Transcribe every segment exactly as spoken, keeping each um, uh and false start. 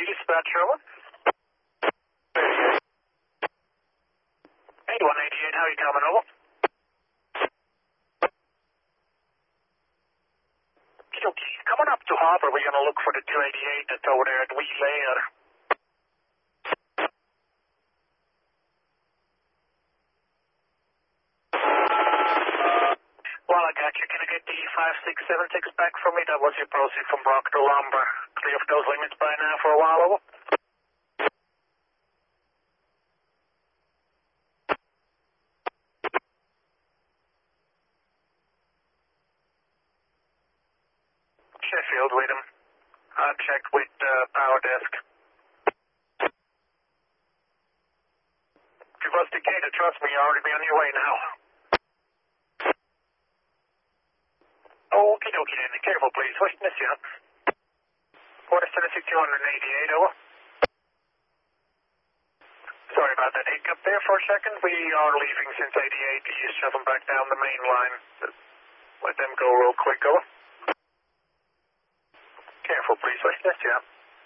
dispatch, over. eighty-one eighty-eight, how you coming, over? Okay, coming up to Harbor, we're going to look for the two eighty-eight that's over there at Wheat Layer. Well, I got you. Can I get the five six seven six back from me? That was your proceed from Proctor Lumber. Clear of those limits by now for a while, over? Sheffield with him. I checked with uh, Power Desk. If you was Decatur, trust me, you'll already be on your way now. Okie dokie then. Careful, please. What's this, yeah? Quarter Tennessee two eighty-eight, over. Sorry about that hiccup there for a second. We are leaving since eighty-eight. You shove them back down the main line. Let them go real quick, over. Careful, please. What's this, yeah?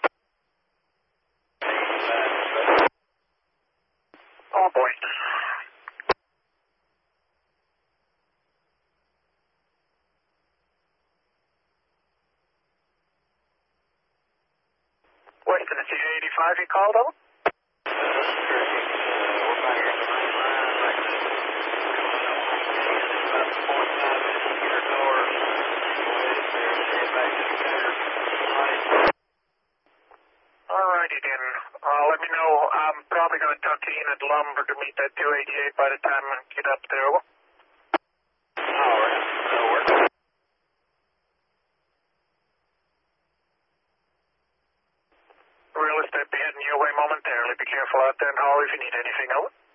Oh, boy. West Tennessee eighty-five, you called, over? Alrighty then. Uh, let me know. I'm probably going to tuck you in at Lumber to meet that two eighty-eight by the time I get up there, over. Alright, that'll work. Real estate be heading your way momentarily. Be careful out there and holler if you need anything, over.